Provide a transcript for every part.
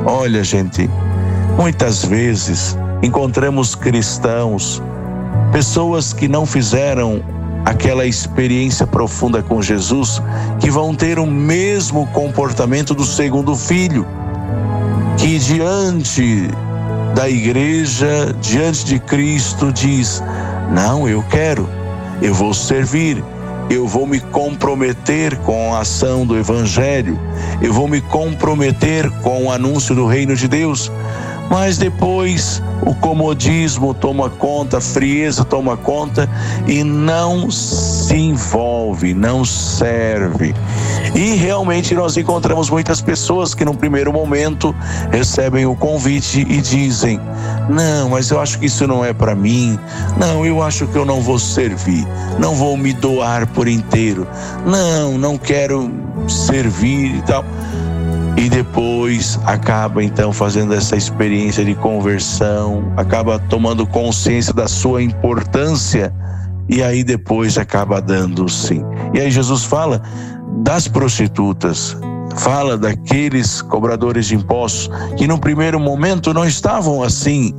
Olha, gente, muitas vezes encontramos cristãos, pessoas que não fizeram aquela experiência profunda com Jesus, que vão ter o mesmo comportamento do segundo filho, que diante da igreja, diante de Cristo, diz: não, eu vou servir, eu vou me comprometer com a ação do Evangelho, eu vou me comprometer com o anúncio do reino de Deus. Mas depois o comodismo toma conta, a frieza toma conta e não se envolve, não serve. E realmente nós encontramos muitas pessoas que no primeiro momento recebem o convite e dizem: não, mas eu acho que isso não é para mim, não, eu acho que eu não vou servir, não vou me doar por inteiro, não quero servir e tal. E depois acaba então fazendo essa experiência de conversão, acaba tomando consciência da sua importância e aí depois acaba dando sim. E aí Jesus fala das prostitutas, fala daqueles cobradores de impostos que no primeiro momento não estavam assim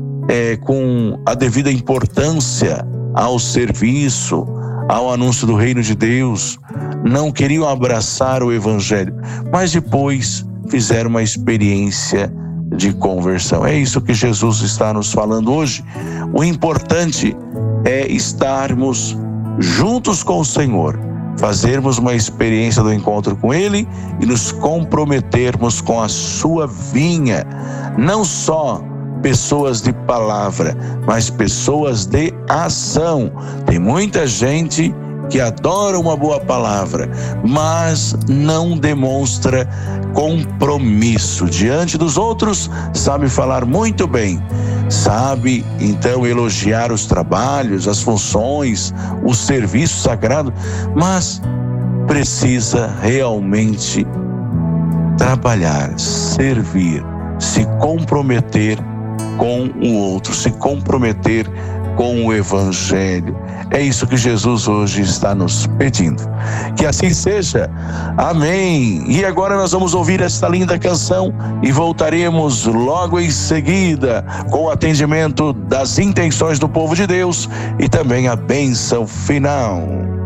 com a devida importância ao serviço, ao anúncio do reino de Deus, não queriam abraçar o Evangelho, mas depois fizeram uma experiência de conversão. É isso que Jesus está nos falando hoje. O importante é estarmos juntos com o Senhor, fazermos uma experiência do encontro com Ele e nos comprometermos com a sua vinha, não só pessoas de palavra, mas pessoas de ação. Tem muita gente que adora uma boa palavra, mas não demonstra compromisso diante dos outros. Sabe falar muito bem, sabe então elogiar os trabalhos, as funções, o serviço sagrado, mas precisa realmente trabalhar, servir, se comprometer com o outro, se comprometer com o Evangelho. É isso que Jesus hoje está nos pedindo. Que assim seja. Amém. E agora nós vamos ouvir esta linda canção e voltaremos logo em seguida com o atendimento das intenções do povo de Deus e também a bênção final.